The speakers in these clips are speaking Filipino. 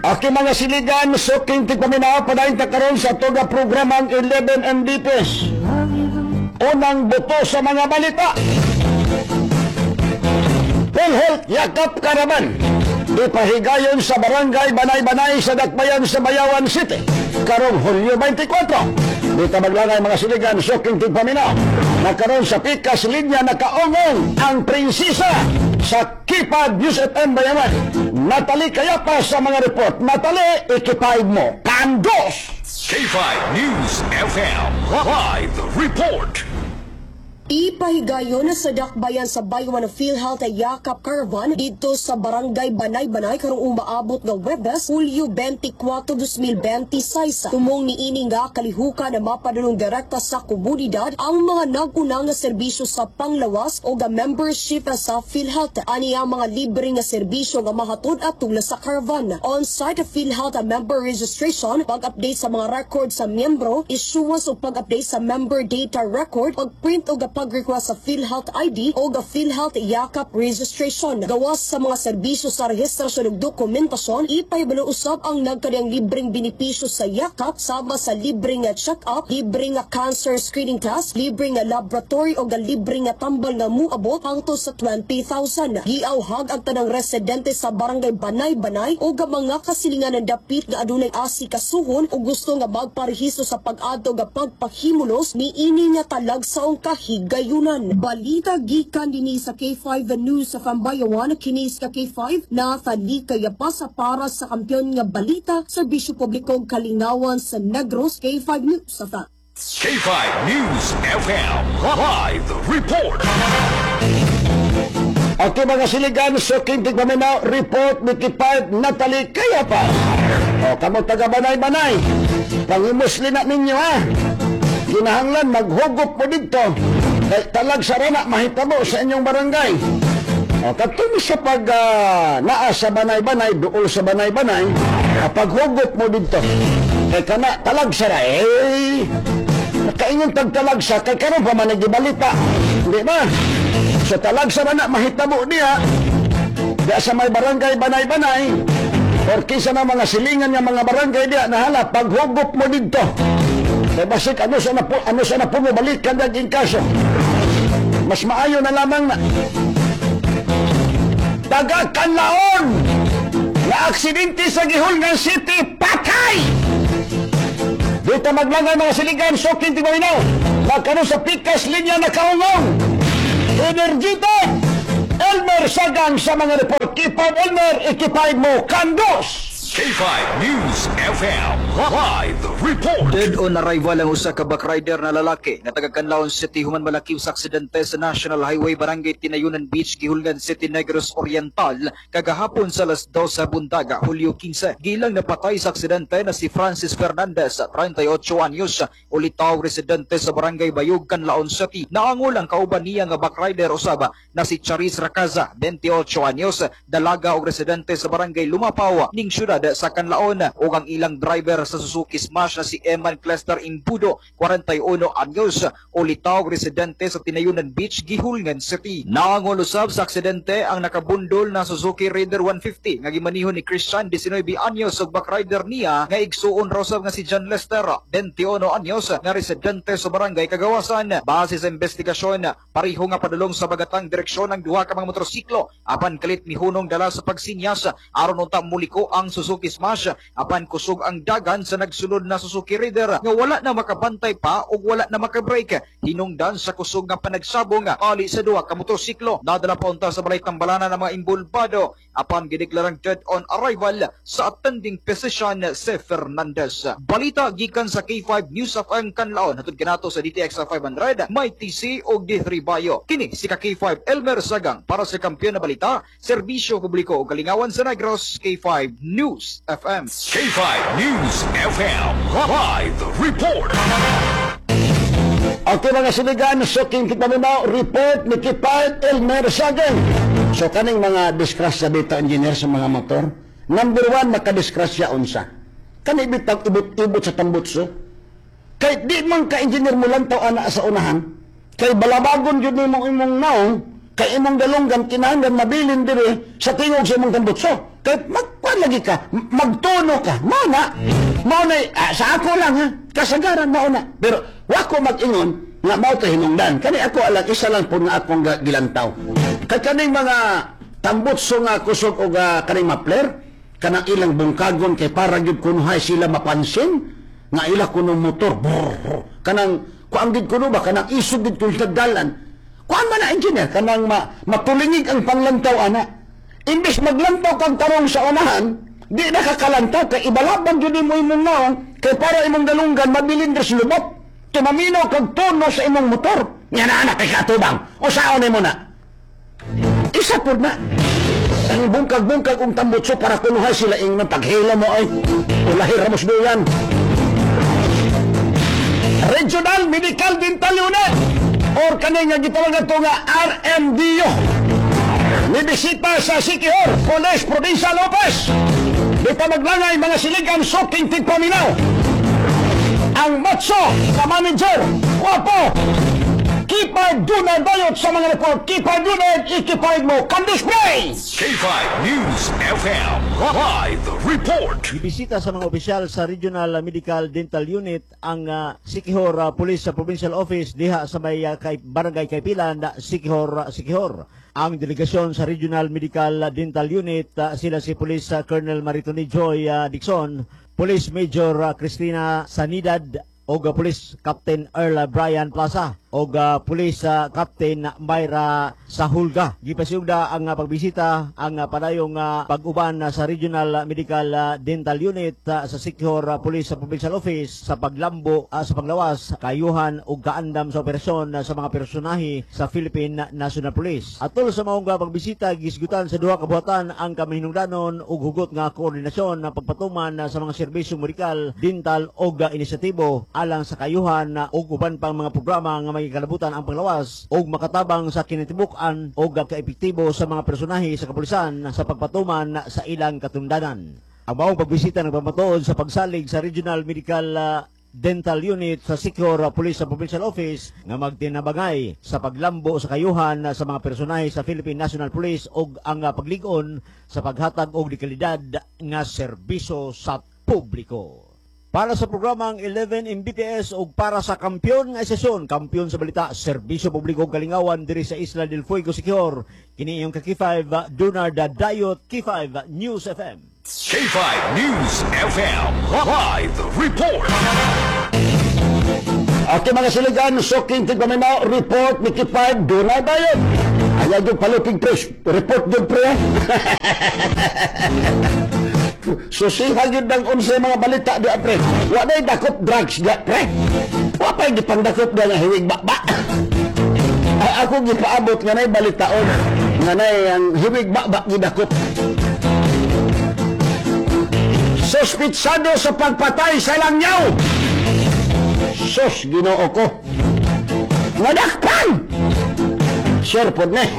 Aki mga siligan, suking tigpaminaw padayon ta karon sa tuga programang 11 MDPs. Unang buto sa mga balita. PhilHealth yakap karaman. Ipahigayon sa barangay Banay-Banay sa Dakbayan sa Bayawan City. Karong Hulyo 24. Dito maglangay mga siligan, suking tigpaminaw. Nakaroon sa pikas linya nakaongong ang prinsesa sa Kipad News FM Bayawan. Natali kaya pa sa mga report. Natali, ikipaid mo. Kandos! K5 News FM Live Report. Ipahigayon na sa dakbayan sa Bayawan ng PhilHealth ay yakap caravan dito sa barangay Banay-Banay karong umaabot nga Webes, Hulyo 24, 2026. Tumong niini nga kalihukan na mapadulong direkta sa komunidad ang mga nag-unang nga serbisyo sa panglawas o nga membership sa PhilHealth. Ani ang mga libre nga serbisyo nga mahatod at tula sa caravan. On-site PhilHealth member registration, pag-update sa mga record sa miyembro, issuance o pag-update sa member data record, pag-print o pag-request sa PhilHealth ID o PhilHealth yakap registration. Gawas sa mga serbisyo sa rehistrasyon ng dokumentasyon, ipahibalo usab ang nagkadiyang libreng benepisyo sa yakap sama sa libreng check-up, libreng cancer screening test, libreng laboratory o libreng tambal nga muabot hangtod sa 20,000. Giawhag ang tanang residente sa barangay Banay-Banay o mga kasilingan ng dapit nga adunay asikasuhon o gusto nga magparehisto sa pag-adto nga pagpahimulos niini nga talagsaong kahig gayunan. Balita gikan dinhi sa K5 News sa Bayawan, kinis ka K5 na talikaya pa sa para sa kampiyon nga balita, serbisyo publikong kalingawan sa Negros. K5 News sa K5 News FM Live Report. Okay mga siligan, suking tigpaminaw, report ni K5 Natali kaya pa. O kamo taga Banay-Banay, pangimusli na ninyo ha. Kinahanglan maghugot po dito. Talag sarana mahitabo sa inyong barangay. O katong sa pag naa sa Banay-Banay, duol sa Banay-Banay, paghugot mo dito. Kay kana talag sara nakaingon talag sa kay karon pa man nagibalita. Di ba? So talag sara na mahitabo niya. Diya sa may barangay Banay-Banay, or kinsa na mga silingan nga mga barangay diya nahala paghugot mo dito. Kaya basik, ano sana po mo balikan naging kaso. Mas maayo na lamang na taga-Kanlaon na aksidente sa Gihulgan City, patay! Dito maglangay mga siligan, suking tigmaminaw. Magkano sa pikas linya na kaungong. Energito, Elmer Sagang sa mga report. Kipag Elmer, ikipaid mo, kandos! K5 News FM Live Report. Dead on arrival ang usa ka backrider na lalaki nga taga Canlaon City human malakiw sa aksidente sa National Highway Barangay Tinayunan Beach, Gihulgan City, Negros Oriental kagahapon sa alas 2 sa buntaga, Hulyo 15. Gilang napatay sa aksidente na si Francis Fernandez, 38 anyos, ulitaw residente sa Barangay Bayog, Canlaon City. Naangol ang kauban niya nga backrider usaba na si Charis Racaza, 28 anyos, dalaga og residente sa Barangay Lumapaw ning syudad sa Canlaon, ug ang ilang driver sa Suzuki Smash na si Eman Clester Imbudo, 41 anyos, ulitaw residente sa Tinayunan Beach, Gihulgan City. Naangol usab sa aksidente ang nakabundol na Suzuki Raider 150 nga gimanihon ni Christian, 19 anyos, ug backrider niya nga igsuon raw sab nga si John Lester, 21 anyos, nga residente sa Barangay Kagawasan. Base sa investigasyon, pareho nga padulong sa bagatang direksyon ang duha ka mga motorsiklo apan kalit mihunong dala sa pagsinyas aron unta muliko ang Suzuki Smash apan kusog ang dagan sa nagsunod na Suzuki Raider nga wala na makabantay pa ug wala na makabrake. Hinungdan sa kusog nga panagsabong ali sa duha ka motorsiklo. Nadala pa unta sa balay tambalanan ng mga imbulbado apan gideklarang dead on arrival sa attending physician si Fernandez. Balita gikan sa K5 News of Canlaon hatod kanato sa DTX 500 may TC og D3 Bayo. Kini si K5 Elmer Sagang para sa kampiyon na balita, serbisyo publiko ug kalingawan sa Negros. K5 News FM. K5 News FM Live Report. Okay mga siligan, suking tigpaminaw, report ni Kipad Elmer Sagang. So kaning mga disgrasya dito engineer sa mga motor, number 1 makadisgrasya unsa. Kani bitag ibot-ibot sa tambutso. Kay di man ka engineer mo lang taw ana sa unahan. Kay balabagon yun imong naong, kay imong dalunggan kinahanglan mabilin diri sa tingog sa imong tambutso. Kay Kuan lagi ka, magtuno ka. Mao na sa ako lang ha, kasagaran mao na. Pero wako mag-ingon nga mao to hinungdan. Kani ako alang isa lang po nga akong gilantaw. Kay kaning mga tambutso nga kusog og kaning mapler, kanang ilang bungkagon kay para gyud kunuhay sila mapansin nga ila kuno motor. Brrr. Kanang kuang gid kuno ba kanang isog gid kun sa dalan. Kuan man na engineer kanang matulingig ang panglantaw ana. Imbis maglantaw kang tarong sa unahan, di nakakalantaw kay ibalabang jud mo imong naong kay para imong dalunggan mabilin sa lubot. Tumaminaw kag tono sa imong motor. Nya na anak kay katubang. O saon nimo na? Isa pud na. Ang bungkag-bungkag ang tambutso para kunuhay sila ingnon paghila mo ay ulahir ramos duyan. Regional Medical Dental Unit or kanay nga gitawag ato nga RMDO. Nibisita sa Siquijor, Police Provincial Office. Di pa maglangay mga siligang soking tigpaminaw. Ang matso sa manager, wapo. Kipay dunay bayot sa mga report. Kipay dunay, ikipay mo. Candice Bray! K5 News FM Live Report. Ibisita sa mga opisyal sa Regional Medical Dental Unit ang Siquijor Police Provincial Office diha sa may Barangay Kaypilan, Siquijor. Ang delegasyon sa Regional Medical Dental Unit, sila si Police Colonel Maritoni Joy Dixon, Police Major Cristina Sanidad, o Police Captain Earl Brian Plaza, o Police Captain Mayra Sahulga. Gipasiugda ang pagbisita ang padayong pag-uban sa Regional Medical Dental Unit sa Siquijor Police Provincial Office sa paglambo sa panglawas, kayuhan ug kaandam sa operasyon sa mga personahe sa Philippine National Police. Atol sa maong pagbisita, gisgutan sa duha ka buhatan ang kamahinungdanon ug hugot nga koordinasyon ng pagpatuman sa mga serbisyong medikal, dental ug inisyatibo alang sa kayuhan ug uban pang mga programa nga may kalabutan ang panglawas ug makatabang sa kinatibukan ug kaepektibo sa mga personahe sa kapulisan sa pagpatuman sa ilang katundanan. Ang maong pagbisita nagpamatuod sa pagsalig sa Regional Medical Dental Unit sa Siquijor Police Provincial Office nga magtinabangay sa paglambo sa kayuhan sa mga personahe sa Philippine National Police ug ang paglig-on sa paghatag og dekalidad nga serbisyo sa publiko. Para sa programang 11 MBTS o para sa kampiyon nga sesyon, kampiyon sa balita, serbisyo publiko kalingawan diri sa Isla del Fuego, Siquijor. Kini iyong K5 Donard Dayot, K5 News FM. K5 News FM Live Report. Okay mga siligan, soking tigpaminaw, report ni K5 Donald Dayot. Ayaw yung paluping press, report yung pre. Susihan yun ng unsay mga balita di apre. Wala yung dakop drugs di apre. Wala yung gipandakop na nga hiwig bakba. Ay ako gipaabot nga na yung balitaon. Nga na yung hiwig bakba gidakop. Suspitsado sa pagpatay sa langyaw. Sus, ginoo ko. Nadakpan! Sure po na.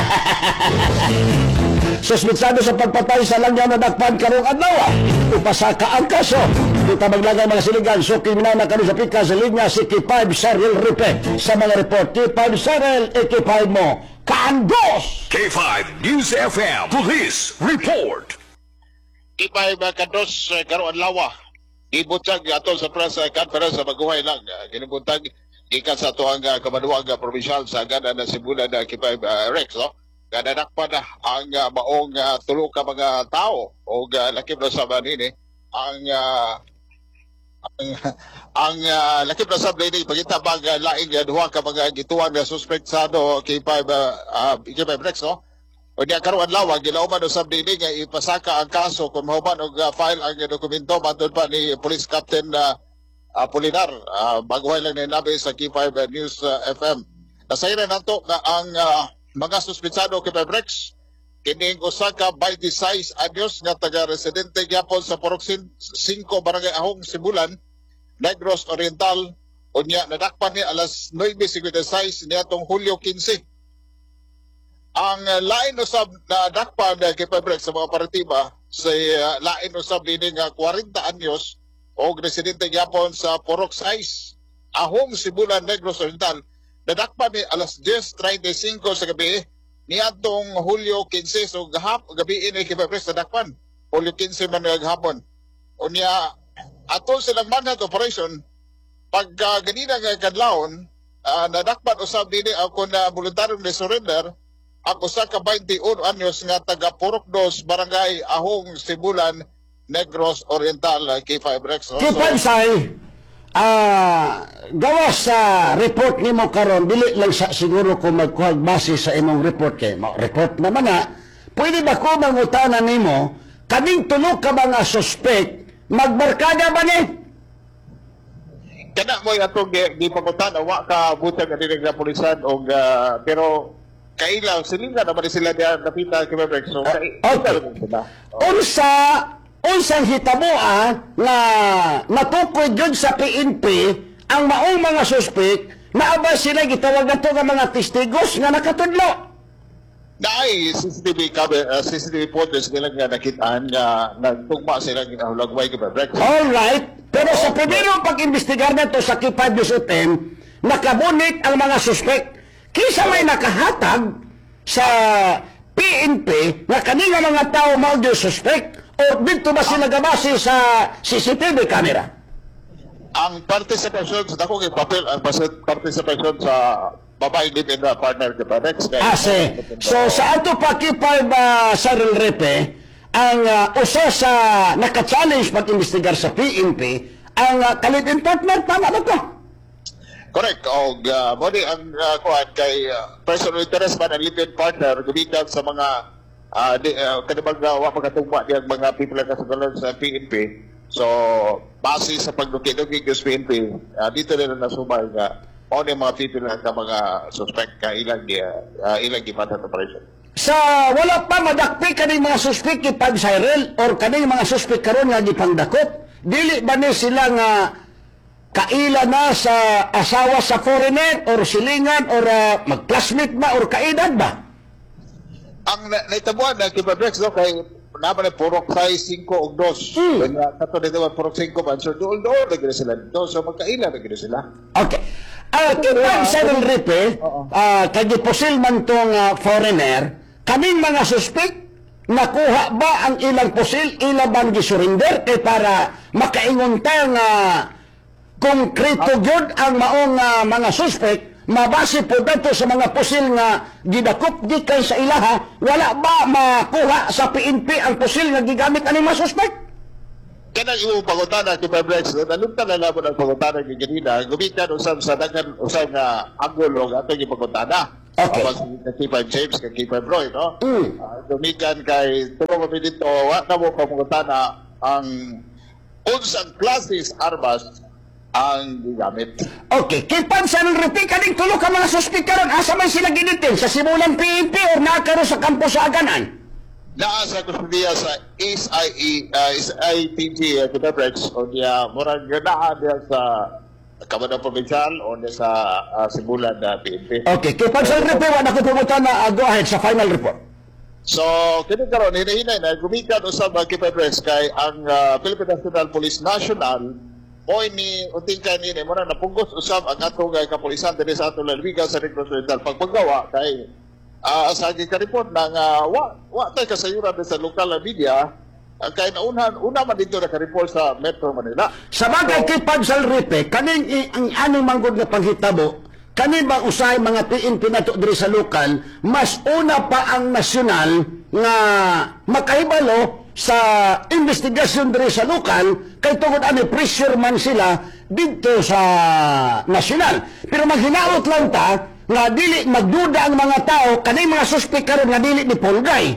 Suspitsado sa pagpatay sa langyaw na dakpan karong adlaw. Upasaka ang kaso. Kita maglagay mga siligan. So, kriminal na kami sa pika sa linya si K5 Saril Ripe. Sa mga report, K5 Saril, K5 mo. Kaandos! K5 News FM Police Report. Ipay Kandos karon lawa. Gibuntag ato sa press conference sa Baguhay lang. Ginibuntag gikan sa tuang kamaduang provincial sa gana na Sibuna na K5 Rex, no? Ganadakpan na ang maong tulo ka mga tao o lakip na sa manini ang lakip na sa manini pagkita bang laing duha ka mga gituan na suspeksado K5 Rex, no? O niya karuan lawag, gilauman o sabdini nga ipasaka ang kaso kung mahuman o file ang dokumento matod pa ni Police Captain Polinar. Baguhay lang na nabi sa K5 News FM. Nasayran nato na ang mga suspitsado kay Rex, kining usa ka 26 anyos nga taga-residente gyapon sa Porok 5 Barangay Ahong, Sibulan, Negros Oriental, unya nadakpan ni alas 9:56 niadtong Hulyo 15. Ang lain usab na dakpan kay Rex sa mga partiba sa lain usab dinhi nga 40 anyos o residente gyapon sa Porok 6 Ahong, Sibulan, Negros Oriental. Nadakpan ni alas 10:35 sa gabi niadtong Hulyo 15, so gabi ini kay Rex nadakpan. uli 15 man naghapon. Unya ato silang manhunt operation pagka ganina nga kadlawon nadakpan usab dinhi ako na voluntaryo na surrender ako sa ka 21 anyos nga taga Purok 2 Barangay Ahong Sibulan Negros Oriental K5 Rex. No? Kipansay, gawa sa report nimo karon dili lang sa siguro ko magkuhag base sa imong report kay report naman na pwede ba ko mangutanan nimo kaming tulo ka mga suspect magbarkada ba ni? Kana mo atong gipakutan wa ka butang nga dinig na pulisan og pero kailang silinga naman sila diya napita kay Rex. So Okay. Unsang hitaboa nga natukoy jud sa PNP ang maong mga suspect na aba sila gitawag nato nga mga testigos nga nakatudlo. Naay CCTV footage nila nga nakitaan nga nagtugma sila ginahulagway kay Rex. Alright, pero sa primero pag-imbestigar nato sa K5 nakabunit ang mga suspect. Kisa may nakahatag sa PNP nga kanina mga tao mao gyud suspect o dito ba sila gabase sa CCTV camera? Ang participation sa dako kay papel ang participation sa babae live-in na partner kay Rex. Ase. So sa ato pa K5 Cyril Repe, ang usa sa naka-challenge pag-imbestigar sa PNP, ang live-in partner, tama ba to? Correct. Og mo di ang kuan kay personal interest man ang live-in partner gumikan sa mga kanibang wa pagkatugma diyang mga people na kasagalan sa PNP. So base sa pagduki-duki sa PNP, dito nila nasubay nga mao ni mga people na ka mga suspect ka ilang gipatat operation. Sa wala pa madakpi kaning mga suspect K5 Cyril or kaning mga suspect karon nga gipangdakop, dili ba ni sila nga kaila na sa asawa sa foreigner or silingan or mag-classmate ba or kaedad ba? Ang naitabuan na Rex no kay naman purok size 5 og 2. Kaya kato dito purok 5 man so dool lagi sila dito so magkaila lagi sila. Okay. K5 Cyril Repe, kagipusil man tong foreigner, kaming mga suspect nakuha ba ang ilang pusil, ilang bang gisurrender kay para makaingon tayo nga konkreto gyud ang maong mga suspect mabase po dito sa mga pusil nga gidakop gikan sa ilaha, wala ba makuha sa PNP ang pusil nga gigamit ani mga suspect? Kanang imong pangutana kay Rex, nalumtan na lamon ang pangutana kay ganina, gumikan usab sa dagan usab nga angulo nga atong ipangutana. Okay. Kay K5 James, kay K5 Roy, no? Gumikan kay tulo kami dito, wa na mo pangutana ang unsang klases armas ang gigamit. Okay, K5 Cyril Repe, kaning tulo ka mga suspect karon asa man sila ginitin sa simulang PNP or nakaro sa kampo sa Aganan? Naa sa kustudiya sa SITG Rex o niya murag naa diya sa Kamanang Provincial o niya sa Sibulan na PNP. Okay, K5 Cyril Repe, wala ko pumunta na go ahead sa final report. So, kini karon hinahinay na gumikan usab ang Rex kay ang Philippine National Police National o ni unting kanini mo na napugos usab ang atong kapulisan diri sa atong lalawigan sa Negros Oriental pagpagawa kay sa gikaripot na nga wa tay kasayuran sa lokal na media kay una man dito nakareport sa Metro Manila. Sa bagay K5 Cyril Repe, kaning ang anong manggod nga panghitabo, kani ba usay mga PNP nato diri sa lokal, mas una pa ang nasyonal nga makahibalo sa investigasyon diri sa lokal kay tungod ani pressure man sila dito sa nasyonal. Pero maghinaot lang ta nga dili magduda ang mga tao kanay mga suspect karon nga dili ni Polgay.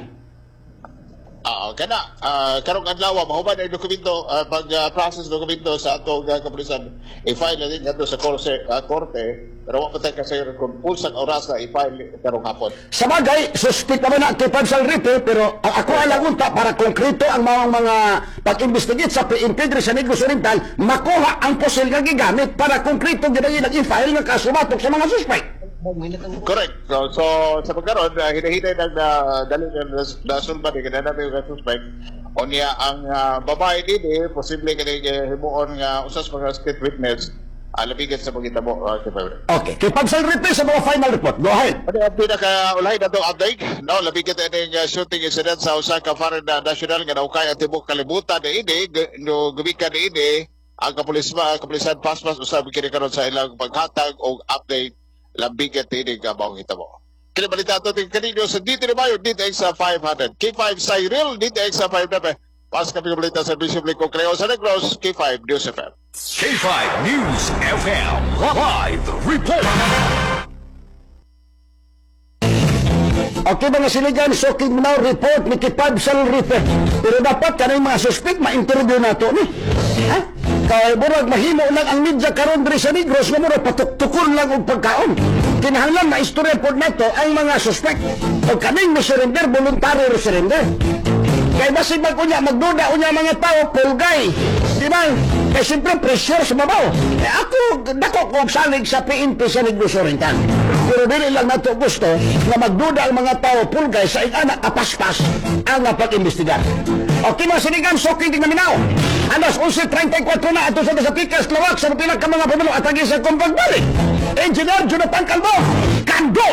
Karong adlaw mahuman ang dokumento pag-process dokumento sa atong kapulisan i-file na din ato sa korte pero wa pa tay kasayuran kung pulsang oras na i-file karong hapon. Sa bagay, suspect naman na K5 Cyril Repe, pero ako alagunta para konkreto ang mga pag-investigate sa PNP sa Negros Oriental, makuha ang pusil nga gigamit para konkreto ginayin ang i-file nga kasumatok sa mga suspect. Correct. So sa pagkaroon, hinahinay dali na sulban ni kanina namin yung suspect. O niya ang babae din posible kanina himuon nga usas mga state witness labigan sa pagkita mo, K5. Okay. Kipag sa repeat sa mga final report. Go ahead. Ano ang pinaka-ulay na itong update? No, labigan tayo ng shooting incident sa usa ka foreign national nga naukay ang tibok kalibutan na ini, no gumikan na ini, ang kapulisan paspas usab kinikaroon sa ilang paghatag o update labigan na ini nga makita mo. Kinibalita ito kanino sa DT Bayo, DTX sa 500. K5 Cyril, DTX sa 500. Pas kami balita sa Servisyo Publiko Creo sa Negros, K5 News FM. K5 News FM Live Report. Okay mga siligan, so king now report ni Kipab sa report. Pero dapat kanay mga suspect ma-interview nato ni. Ha? Kaya murag mahimo lang ang media karon diri sa Negros nga murag patuktukon lang og pagkaon. Kinahanglan na istorya pod nato ang mga suspect. O kaning mo surrender, voluntary surrender. Kaya basig mag-unya, magduda unya mga tao, pulgay. Di ba? Kaya siyempre pressure sa mabaw. Ako, dako ko salig sa PNP sa Negros Oriental. Pero dili lang nato gusto na magduda ang mga tao, pulgay sa anak kapaspas ang pag-imbestigar. Okay mga sinigang, soking tingnan minaw. Alas 11:34 na ato sa Pikas, Lawak, sa pilang ka mga pamilo at hagi sa kumpagbalik. Engineer Jonathan Calvo, Kando!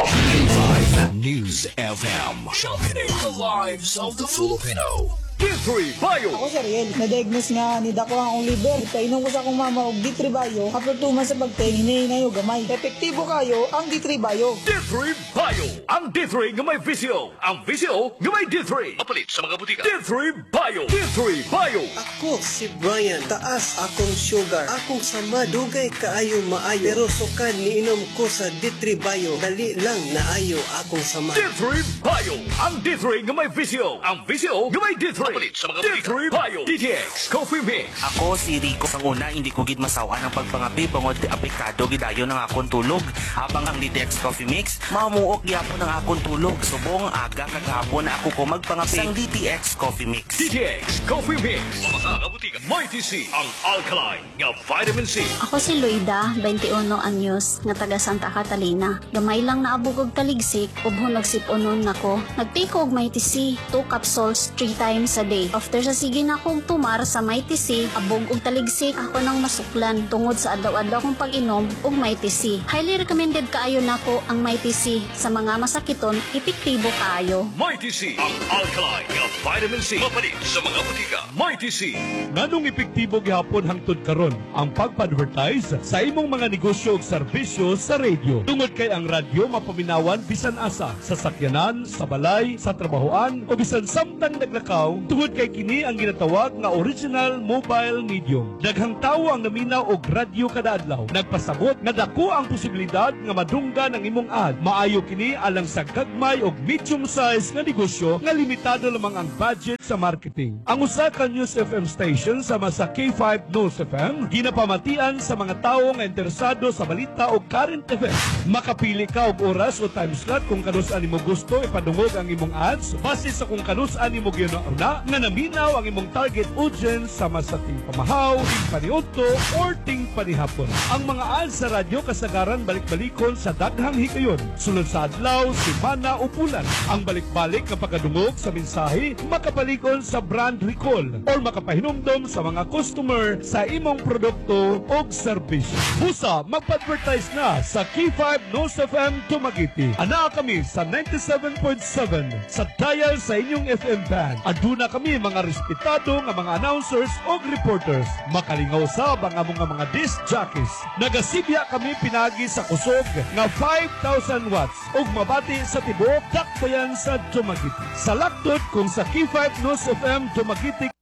K5 News FM. Sharpening the lives of the Filipino. D3 Bayo. Ako si Ariel, na-diagnose nga ni Dako ang liver. Painom ko sa akong mama og D3 Bayo. Kapag tuman sa pagtingin, hinayo gamay. Epektibo kayo ang D3 Bayo. D3 Bayo. Ang D3 nga may visyo. Ang visyo nga may D3. Mapalit sa mga butika. D3 Bayo. D3 Bayo. Ako si Brian, taas akong sugar, akong sama, dugay kaayo maayo, pero sukan niinom ko sa D3 Bayo, dali lang naayo akong sama. D3 Bayo. Ang D3 nga may visyo. Ang visyo nga may D3. Mapalit sa mga butika. D3 Bayo. DTX Coffee Mix. Ako si Rico. Ang una, hindi ko gid masawa ng pagpangapi bangod apekado gidayon ng akong tulog. Habang ang DTX Coffee Mix, mamuok gyapon ang akong tulog. Subong aga kagahapon ako ko magpangapi sang DTX Coffee Mix. DTX Coffee Mix. Mga butika. Mighty C. Ang alkaline nga vitamin C. Ako si Luida, 21 anyos, nga taga Santa Catalina. Gamay lang naabog og taligsik, ubhon nagsipunon nako. Nagtiko og Mighty C, 2 capsules 3 times a day. After sa sige na akong tumar sa Mighty C, abog og taligsik ako nang masuklan tungod sa adlaw-adlaw kong pag-inom og Mighty C. Highly recommended kaayo nako ang Mighty C. Sa mga masakiton, epektibo kaayo. Mighty C. Ang alkaline nga vitamin C. Mapalit sa mga butika. Mighty C. Nganong epektibo gihapon hangtod karon ang pagpa-advertise sa imong mga negosyo ug serbisyo sa radio. Tungod kay ang radyo mapaminawan bisan asa sa sakyanan, sa balay, sa trabahoan o bisan samtang naglakaw, tungod kay kini ang ginatawag nga original mobile medium. Daghang tawo ang naminaw og radyo kada adlaw. Nagpasabot nga dako ang posibilidad nga madunggan ang imong ad. Maayo kini alang sa gagmay og medium size nga negosyo nga limitado lamang ang budget sa marketing. Ang usa ka News FM station sama sa K5 News FM ginapamatian sa mga tawo nga interesado sa balita o current event. Makapili ka og oras o time slot kung kanus-an nimo gusto ipadungog ang imong ads base sa kung kanus-an nimo ginauna nga naminaw ang imong target audience sama sa ting pamahaw, ting paniudto or ting panihapon. Ang mga ads sa radyo kasagaran balik-balikon sa daghang higayon sulod sa adlaw, semana o bulan. Ang balik-balik nga pagkadungog sa mensahe makapalikon sa brand recall or makapahinumdom sa mga customer sa imong produkto o serbisyo. Busa, magpa-advertise na sa K5 News FM Dumaguete. Ana kami sa 97.7 sa dial sa inyong FM band. Aduna kami mga respetado nga mga announcers o reporters. Makalingaw sa mga disc jockeys. Nagasibya kami pinagi sa kusog nga 5,000 watts ug mabati sa tibuok dakbayan sa Dumaguete. Sa laktot kung sa K5 News FM Dumaguete